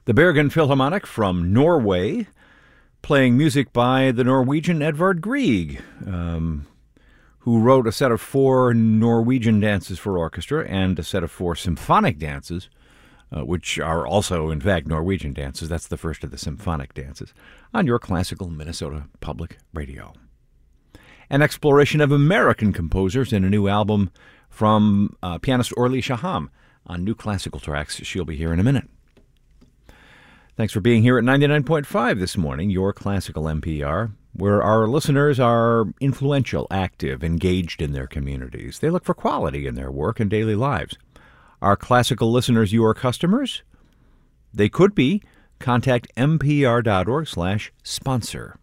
The Bergen Philharmonic from Norway, playing music by the Norwegian Edvard Grieg, who wrote a set of 4 Norwegian dances for orchestra and a set of 4 symphonic dances, which are also, in fact, Norwegian dances. That's the first of the symphonic dances, on your classical Minnesota Public Radio. An exploration of American composers in a new album from pianist Orly Shaham on New Classical Tracks. She'll be here in a minute. Thanks for being here at 99.5 this morning, your classical NPR, where our listeners are influential, active, engaged in their communities. They look for quality in their work and daily lives. Are classical listeners your customers? They could be. Contact npr.org/sponsor.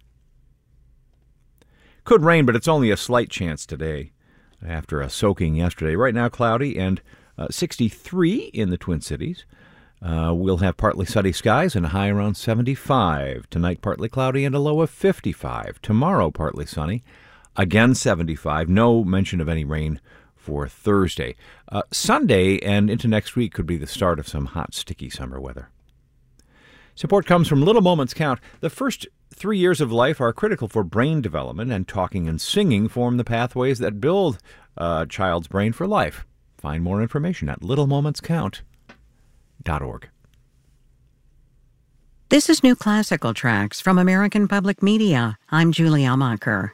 Could rain, but it's only a slight chance today after a soaking yesterday. Right now, cloudy and 63 in the Twin Cities. We'll have partly sunny skies and a high around 75. Tonight, partly cloudy and a low of 55. Tomorrow, partly sunny, again 75. No mention of any rain for Thursday. Sunday and into next week could be the start of some hot, sticky summer weather. Support comes from Little Moments Count. The first 3 years of life are critical for brain development, and talking and singing form the pathways that build a child's brain for life. Find more information at littlemomentscount.org. This is New Classical Tracks from American Public Media. I'm Julie Almacher.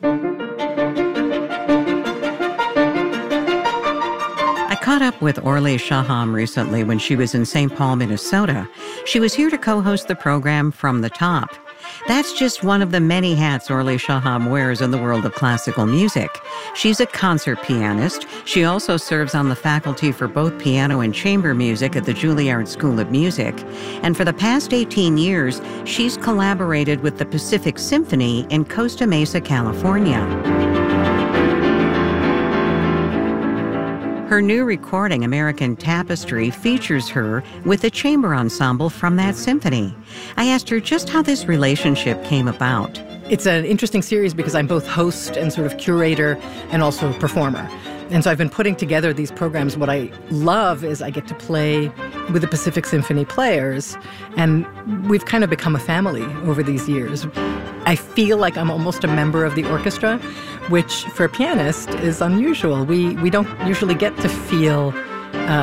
I caught up with Orly Shaham recently when she was in St. Paul, Minnesota. She was here to co-host the program From the Top. That's just one of the many hats Orly Shaham wears in the world of classical music. She's a concert pianist. She also serves on the faculty for both piano and chamber music at the Juilliard School of Music. And for the past 18 years, she's collaborated with the Pacific Symphony in Costa Mesa, California. Her new recording, American Tapestry, features her with a chamber ensemble from that symphony. I asked her just how this relationship came about. It's an interesting series because I'm both host and sort of curator and also performer. And so I've been putting together these programs. What I love is I get to play with the Pacific Symphony players, and we've kind of become a family over these years. I feel like I'm almost a member of the orchestra, which for a pianist is unusual. We don't usually get to feel